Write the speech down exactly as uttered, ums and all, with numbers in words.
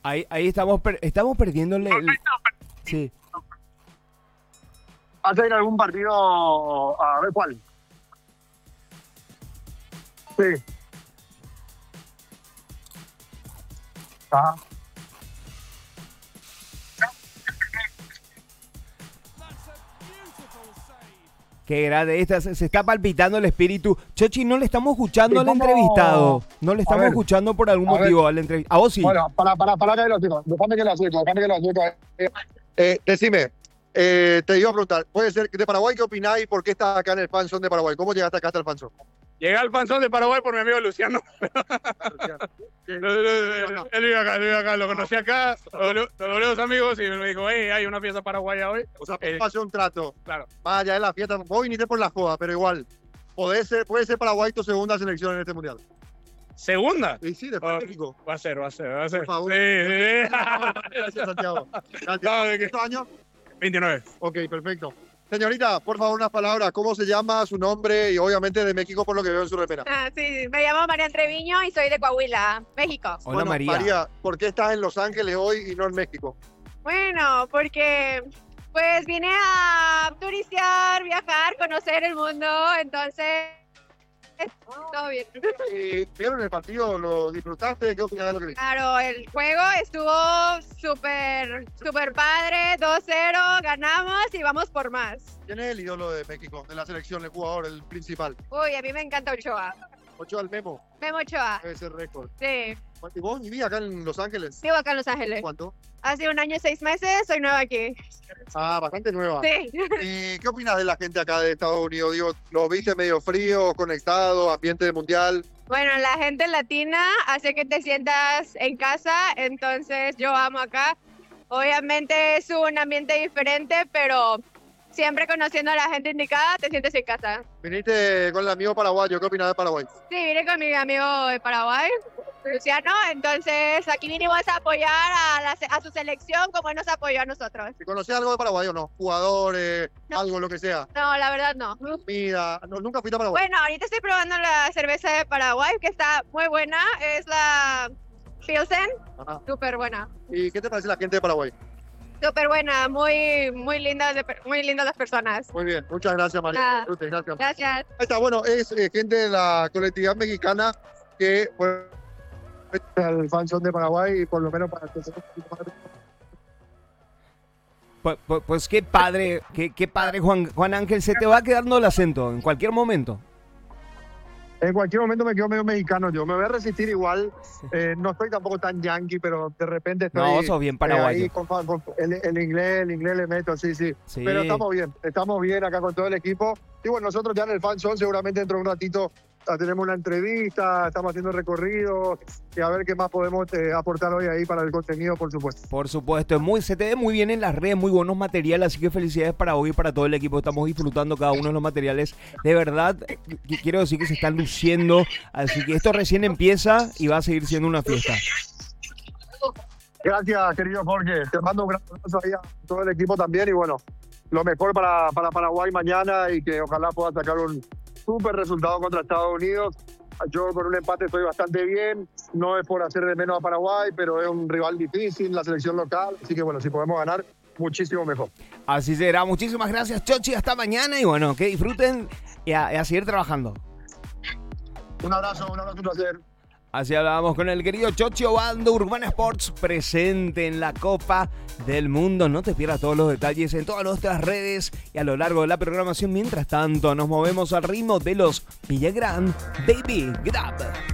Ahí, ahí estamos, per- estamos perdiéndole el... Sí. ¿Vas a ir a algún partido? A ver cuál. Sí. Ajá. Qué grande esta, se, se está palpitando el espíritu. Chochi, no le estamos escuchando ¿Y al cómo? entrevistado. No le A estamos ver, escuchando por algún a ver. motivo al entrevistado. A vos sí. Bueno, para, para, para que lo explico. Déjame que lo explico, déjame que lo explico. Eh, eh, decime, eh, te iba a preguntar, puede ser que de Paraguay, ¿qué opinás y por qué estás acá en el fanzone de Paraguay? ¿Cómo llegaste acá hasta el fanzone? Llegué al panzón de Paraguay por mi amigo Luciano. Él vive acá, él vive acá, lo conocí acá, lo lo volví los amigos y me dijo, hey, hay una fiesta paraguaya hoy. O sea, Eh, hacer un trato. Claro. Más allá de la fiesta, vos viniste por la joda, pero igual, podés ser, puede ser Paraguay tu segunda selección en este mundial. ¿Segunda? Y sí, después Oh, de México. Va a ser, va a ser, va a ser. Por favor. Sí, sí, Gracias, Santiago. Gracias. No, ¿de qué? ¿Cuántos años? sí. veintinueve. Ok, perfecto. Señorita, por favor, unas palabras. ¿Cómo se llama, su nombre y obviamente de México por lo que veo en su repera? Ah, sí, me llamo María Treviño y soy de Coahuila, México. Hola, Bueno, María. María, ¿por qué estás en Los Ángeles hoy y no en México? Bueno, porque pues vine a turistear, viajar, conocer el mundo, entonces todo bien. Eh, ¿Vieron el partido? ¿Lo disfrutaste? ¿Qué opinas de lo que viste? Claro, el juego estuvo súper, súper padre, dos cero, ganamos y vamos por más. ¿Quién es el ídolo de México, de la selección, el jugador, el principal? Uy, a mí me encanta Ochoa. Ocho al Memo, Memo Ochoa, debe ser récord. sí. ¿Y vos vivías acá en Los Ángeles? Vivo acá en Los Ángeles. ¿Cuánto? Hace un año y seis meses, soy nueva aquí. Ah, bastante nueva. Sí. ¿Y qué opinas de la gente acá de Estados Unidos? Digo, ¿los viste medio frío, conectado, ambiente de mundial? Bueno, la gente latina hace que te sientas en casa, entonces yo amo acá. Obviamente es un ambiente diferente, pero siempre conociendo a la gente indicada te sientes en casa. Viniste con el amigo paraguayo, ¿qué opinas de Paraguay? Sí, vine con mi amigo de Paraguay, Luciano, entonces aquí vinimos a apoyar a, la, se- a su selección como él nos apoyó a nosotros. ¿Te conocés algo de Paraguay o no? Jugadores, No. algo, lo que sea. No, la verdad no. Comida, no, nunca fuiste a Paraguay. Bueno, ahorita estoy probando la cerveza de Paraguay, que está muy buena, es la Pilsen, Ajá. súper buena. ¿Y qué te parece la gente de Paraguay? Súper buena, muy, muy lindas, de per- muy lindas las personas. Muy bien, muchas gracias, María. Ah. Disfrute, gracias. Gracias. Ahí está, bueno, es eh, gente de la colectividad mexicana que fue al fanzone de Paraguay y por lo menos para que se... Pues, pues- pues qué padre, qué, qué padre, Juan, Juan Ángel. Se te va quedando el acento en cualquier momento. En cualquier momento me quedo medio mexicano yo. Me voy a resistir igual. Eh, no estoy tampoco tan yankee, pero de repente estoy... No, vos sos bien eh, paraguayo. ahí con- con- el, el inglés, el inglés le meto, sí, sí, Sí. Pero estamos bien, estamos bien acá con todo el equipo. Y bueno, nosotros ya en el fanzone seguramente dentro de un ratito ah, tenemos una entrevista, estamos haciendo recorridos y a ver qué más podemos eh, aportar hoy ahí para el contenido, por supuesto. Por supuesto, es muy, se te ve muy bien en las redes, muy buenos materiales, así que felicidades para hoy y para todo el equipo. Estamos disfrutando cada uno de los materiales. De verdad, qu- quiero decir que se están luciendo, así que esto recién empieza y va a seguir siendo una fiesta. Gracias, querido Jorge. Te mando un gran abrazo ahí a todo el equipo también y bueno, lo mejor para, para Paraguay mañana y que ojalá pueda sacar un súper resultado contra Estados Unidos. Yo con un empate estoy bastante bien, no es por hacer de menos a Paraguay, pero es un rival difícil, la selección local, así que bueno, si podemos ganar, muchísimo mejor. Así será. Muchísimas gracias, Chochi. Hasta mañana y bueno, que disfruten y a, y a seguir trabajando. Un abrazo, un abrazo, un placer. Así hablábamos con el querido Chochi Obando, Urbana Sports, presente en la Copa del Mundo. No te pierdas todos los detalles en todas nuestras redes y a lo largo de la programación. Mientras tanto, nos movemos al ritmo de los Villagrán Baby Get Up.